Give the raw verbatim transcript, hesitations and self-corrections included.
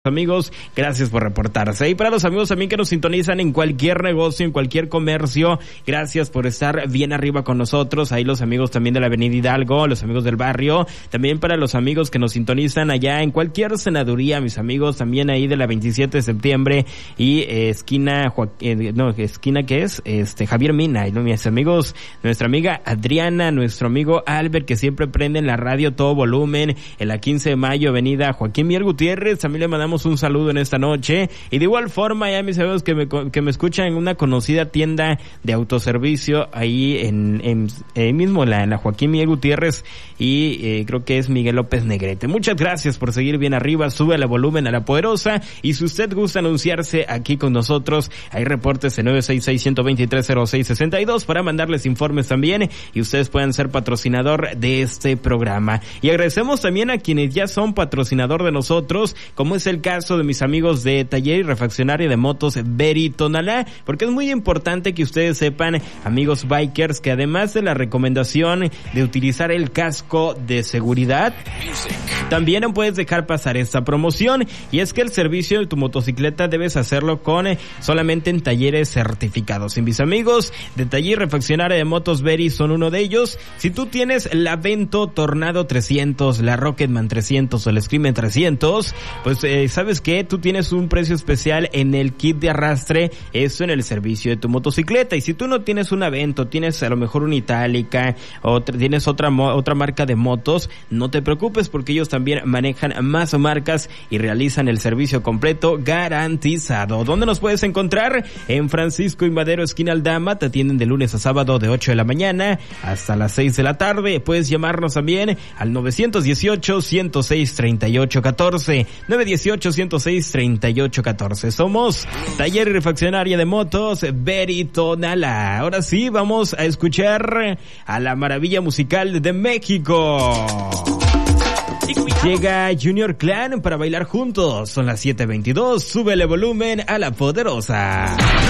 Amigos, gracias por reportarse. Y para los amigos también que nos sintonizan en cualquier negocio, en cualquier comercio, gracias por estar bien arriba con nosotros. Ahí los amigos también de la Avenida Hidalgo, los amigos del barrio, también para los amigos que nos sintonizan allá en cualquier senaduría, mis amigos, también ahí de la veintisiete de septiembre y eh, esquina, eh, no, esquina que es, este, Javier Mina, y no, mis amigos, nuestra amiga Adriana, nuestro amigo Albert, que siempre prenden la radio todo volumen, en la quince de mayo, Avenida Joaquín Mier Gutiérrez, también le mandamos un saludo en esta noche. Y de igual forma, ya mis amigos que me, que me escuchan en una conocida tienda de autoservicio ahí en, en, en mismo la, en la Joaquín Miguel Gutiérrez y eh, creo que es Miguel López Negrete. Muchas gracias por seguir bien arriba, sube el volumen a la poderosa, y si usted gusta anunciarse aquí con nosotros, hay reportes en nueve seis seis, uno dos tres, cero seis seis dos para mandarles informes también y ustedes puedan ser patrocinador de este programa. Y agradecemos también a quienes ya son patrocinador de nosotros, como es el caso de mis amigos de Taller y Refaccionaria de Motos Beri Tonalá, porque es muy importante que ustedes sepan, amigos bikers, que además de la recomendación de utilizar el casco de seguridad, también no puedes dejar pasar esta promoción, y es que el servicio de tu motocicleta debes hacerlo con solamente en talleres certificados. Y mis amigos de Taller y Refaccionaria de Motos Beri son uno de ellos. Si tú tienes la Vento Tornado trescientos, la Rocketman trescientos o el Screamer trescientos, pues eh, sabes que tú tienes un precio especial en el kit de arrastre, eso en el servicio de tu motocicleta. Y si tú no tienes una Vento, tienes a lo mejor una Itálica o tienes otra otra marca de motos, no te preocupes, porque ellos también manejan más marcas y realizan el servicio completo garantizado. ¿Dónde nos puedes encontrar? En Francisco y Madero, esquina Aldama. Te atienden de lunes a sábado de ocho de la mañana hasta las seis de la tarde. Puedes llamarnos también al nueve uno ocho, ciento seis, treinta y ocho catorce, nueve uno ocho, ciento seis, treinta y ocho catorce. Somos Taller y Refaccionaria de Motos Beri Tonalá. Ahora sí, vamos a escuchar a la maravilla musical de México. Llega Junior Clan para bailar juntos. Son las siete veintidós. Súbele volumen a la poderosa.